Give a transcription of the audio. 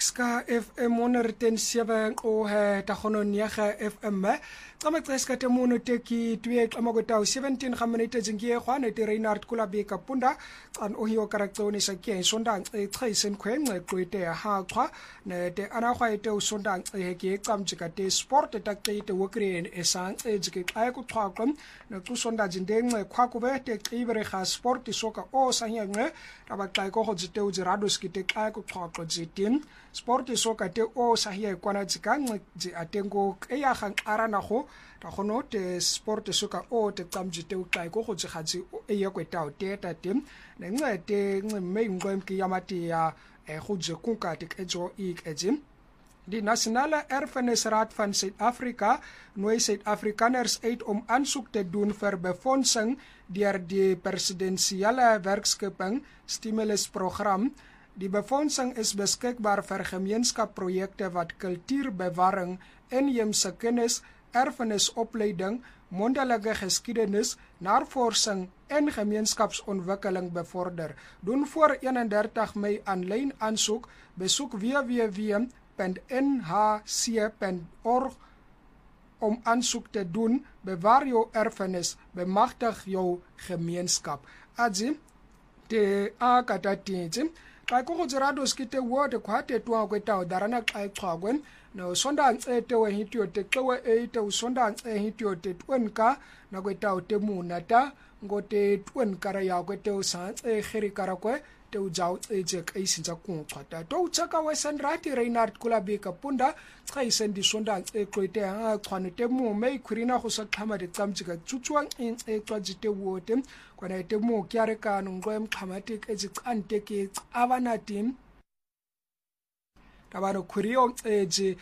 Ska FM 107 o he ta gono niaga FM tsama tseska te mono teki tue tlama go tau 17 ga minute jingie gwane te Reinhard Kulabi ka punda an o hio karaktoni sa ke sondang e tsaisen kwenye kwete ha kwa ne te ana gwa ete o sondang e ke kamjika te sport ta te wokren esang e jike ai ku twakon ne ku sonda jindeng kwa ku be te ibere ga sport soka o sa nyenge taba tla go go jite o jirados ki te ai ku twakon jitin sport soka te o sa hie kwana jikang ji atengo e ya gang arana go ta gono te sport soka o te kamjite o tla go go jigatsi e ye kweta o te ta tem ne ngete me ngwem ki yamati ya go je kunka te ejo ik ejim die Nasionale Erfenisraad van Suid-Afrika nooi Suid-Afrikaners uit om aansoek te doen vir befondsing deur die presidensiële werkskeping stimulusprogram. Die befondsing is beskikbaar vir gemeenskapprojekte wat kultuurbewaring, inheemse kennis, erfenisopleiding, mondelike geskiedenis, navorsing en gemeenskapsontwikkeling bevorder. Doen voor 31 Mei aanlyn aansoek, besoek www.nhc.org om aansoek te doen. Bewaar jou erfenis, bemagtig jou gemeenskap. Adzi te akatatinzi kai ko jirados kite wode kwate twa kweta darana kai twagwen no sonda ete we hitio te klewe ete sonda hitio te twenka na kweta te munata ngote twenka ya kwete sa khiri karakwe te ujau je kai sinza ku kwata to chaka we sandrati Reinhard Kulabi ka punda kai sendi sonda kwete ha kwanete mu me kurina go sa tlhama de tsamjika tsutswang in twajite wote kwana te mu kyare ka ngwem khamatik ezicante ke abana team tabaro kuriyo eje